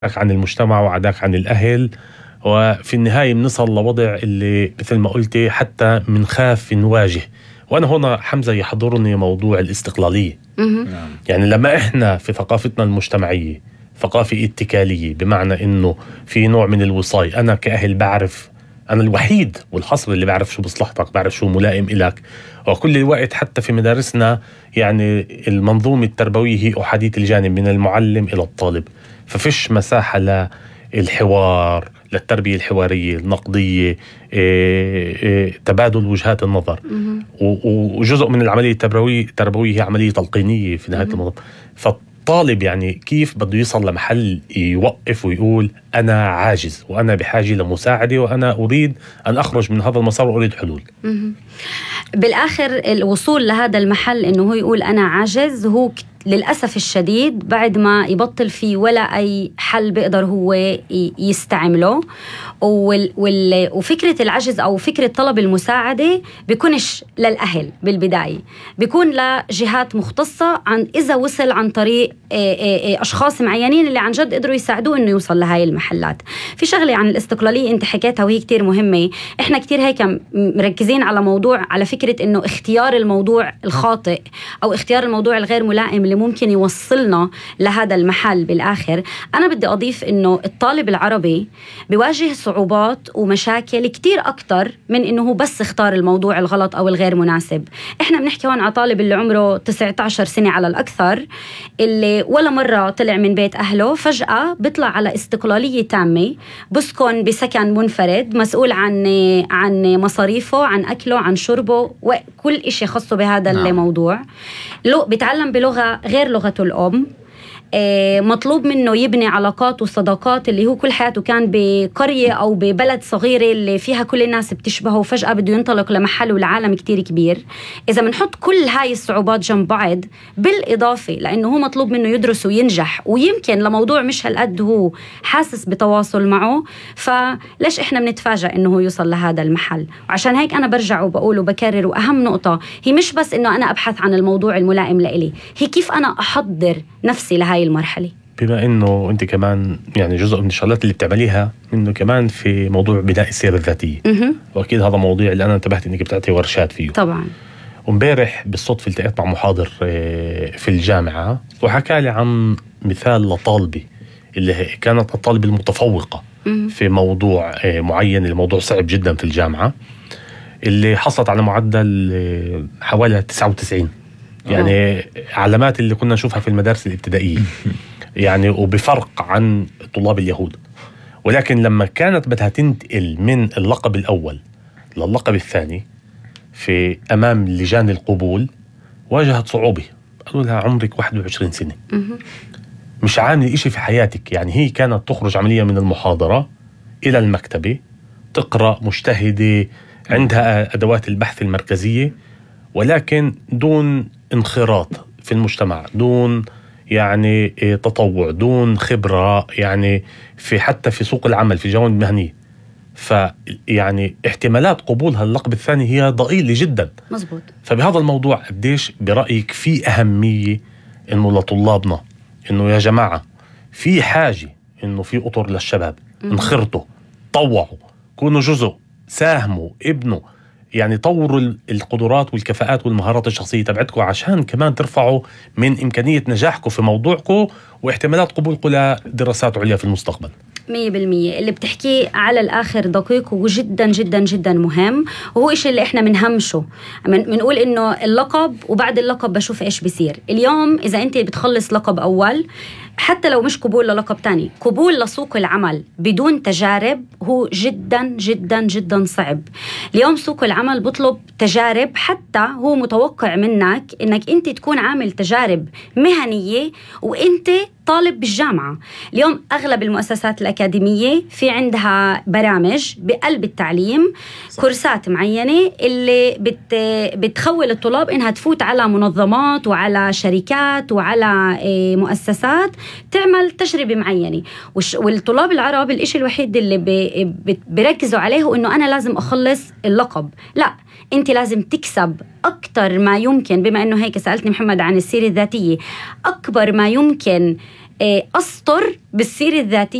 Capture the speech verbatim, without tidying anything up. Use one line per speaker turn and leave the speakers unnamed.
عن المجتمع وعداك عن الأهل، وفي النهاية بنصل لوضع اللي مثل ما قلتي حتى منخاف نواجه. وأنا هنا حمزة يحضرني موضوع الاستقلالية. يعني لما إحنا في ثقافتنا المجتمعية ثقافة اتكالية، بمعنى إنه في نوع من الوصاية، أنا كأهل بعرف أنا الوحيد والحصر اللي بعرف شو بصلحتك، بعرف شو ملائم إلك. وكل الوقت حتى في مدارسنا يعني المنظومة التربوية هي أحادية الجانب من المعلم إلى الطالب، ففيش مساحة للحوار، للتربية الحوارية النقدية، إيه إيه تبادل وجهات النظر. وجزء من العملية التربوية التربوية هي عملية تلقينية في نهاية المطاف. فالطالب يعني كيف بده يصل لمحل يوقف ويقول أنا عاجز وأنا بحاجة لمساعدة وأنا أريد أن أخرج من هذا المسار وأريد حلول.
بالآخر الوصول لهذا المحل إنه هو يقول أنا عاجز، هو للأسف الشديد بعد ما يبطل فيه ولا أي حل بيقدر هو يستعمله. وال وال وفكرة العجز أو فكرة طلب المساعدة بيكونش للأهل بالبداية، بيكون لجهات مختصة عن إذا وصل عن طريق أشخاص معينين اللي عن جد قدروا يساعدوه إنه يوصل لهاي المحلات. في شغلة عن الاستقلالية أنت حكيتها وهي كتير مهمة. إحنا كتير هيك مركزين على موضوع، على فكرة إنه اختيار الموضوع الخاطئ أو اختيار الموضوع الغير ملائم اللي ممكن يوصلنا لهذا المحل بالآخر. أنا بدي أضيف إنه الطالب العربي بيواجه صعوبات ومشاكل كتير أكتر من إنه هو بس اختار الموضوع الغلط أو الغير مناسب. إحنا بنحكي هون على طالب اللي عمره تسعة عشر سنة على الأكثر، اللي ولا مرة طلع من بيت أهله، فجأة بيطلع على استقلالية تامة، بسكن بسكن منفرد، مسؤول عن عن مصاريفه، عن أكله، عن شربه، وكل إشي خاصه بهذا نعم. الموضوع. لو بيتعلم بلغة غير لغته الأم، مطلوب منه يبني علاقات وصداقات اللي هو كل حياته كان بقرية أو ببلد صغيرة اللي فيها كل الناس بتشبهه، وفجأة بده ينطلق لمحل والعالم كتير كبير. إذا منحط كل هاي الصعوبات جنب بعض، بالإضافة لأنه هو مطلوب منه يدرس وينجح، ويمكن لموضوع مش هالقد هو حاسس بتواصل معه، فليش إحنا بنتفاجأ إنه هو يوصل لهذا المحل؟ وعشان هيك أنا برجع وبقول وبكرر، وأهم نقطة هي مش بس إنه أنا أبحث عن الموضوع الملائم لإلي، هي كيف أنا أحضر نفسي لهاي المرحلة.
بما انه انت كمان يعني جزء من الشغلات اللي بتعمليها انه كمان في موضوع بناء السيرة الذاتية، واكيد هذا موضوع اللي انا انتبهت انك بتعطي ورشات فيه
طبعا.
ومبارح بالصدفة التقيت مع محاضر في الجامعة وحكى لي عن مثال لطالبة اللي كانت الطالبة المتفوقة في موضوع معين، الموضوع صعب جدا في الجامعة، اللي حصلت على معدل حوالي تسعة وتسعين، يعني أوه. علامات اللي كنا نشوفها في المدارس الابتدائية يعني، وبفرق عن طلاب اليهود. ولكن لما كانت بدها تنتقل من اللقب الأول للقب الثاني في أمام لجان القبول واجهت صعوبة. قالوا لها عمرك واحد وعشرين سنة، مش عامل إشي في حياتك. يعني هي كانت تخرج عملية من المحاضرة إلى المكتبة، تقرأ، مجتهدة، عندها أدوات البحث المركزية، ولكن دون انخراط في المجتمع، دون يعني تطوع، دون خبرة يعني في حتى في سوق العمل في جوانب مهنية. فيعني احتمالات قبولها اللقب الثاني هي ضئيلة جدا.
مزبوط.
فبهذا الموضوع قديش برأيك في أهمية إنه لطلابنا إنه يا جماعة في حاجة إنه في أطر للشباب، انخرطوا، طوعوا، كونوا جزء، ساهموا، ابنوا، يعني طوروا القدرات والكفاءات والمهارات الشخصية تبعتكم عشان كمان ترفعوا من إمكانية نجاحكم في موضوعكم واحتمالات قبولكم لدراسات عليا في المستقبل.
مية بالمية اللي بتحكيه على الآخر دقيق وجدا جدا جدا مهم، وهو إيش اللي إحنا منهمشه. منقول إنه اللقب وبعد اللقب بشوف إيش بيصير. اليوم إذا أنت بتخلص لقب أول، حتى لو مش قبول للقب تاني، قبول لسوق العمل بدون تجارب هو جدا جدا جدا صعب. اليوم سوق العمل بطلب تجارب، حتى هو متوقع منك إنك أنت تكون عامل تجارب مهنية وأنت طالب بالجامعة. اليوم أغلب المؤسسات الأكاديمية في عندها برامج بقلب التعليم، صح. كورسات معينة اللي بت بتخول الطلاب إنها تفوت على منظمات وعلى شركات وعلى مؤسسات تعمل تجربة معينة. والطلاب العرب الإشي الوحيد اللي بيركزوا عليه هو إنه أنا لازم أخلص اللقب. لا، أنت لازم تكسب أكتر ما يمكن. بما أنه هيك سألتني محمد عن السيرة الذاتية، أكبر ما يمكن أسطر بالسيرة الذاتية